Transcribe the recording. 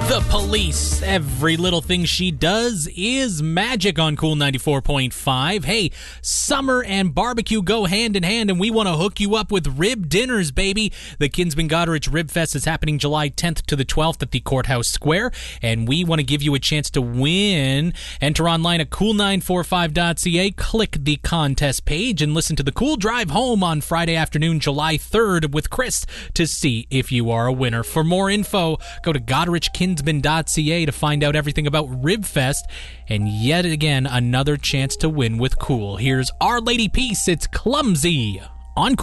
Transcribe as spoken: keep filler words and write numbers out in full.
The Police. Every little thing she does is magic on Cool ninety-four point five. Hey, summer and barbecue go hand in hand, and we want to hook you up with rib dinners, baby. The Kinsman Goderich Rib Fest is happening July tenth to the twelfth at the Courthouse Square, and we want to give you a chance to win. Enter online at cool nine four five dot c a, click the contest page, and listen to the Cool Drive Home on Friday afternoon, July third with Chris to see if you are a winner. For more info, go to goderich kinsman dot c a to find out everything about Ribfest, and yet again another chance to win with Cool. Here's Our Lady Peace. It's Clumsy on Cool.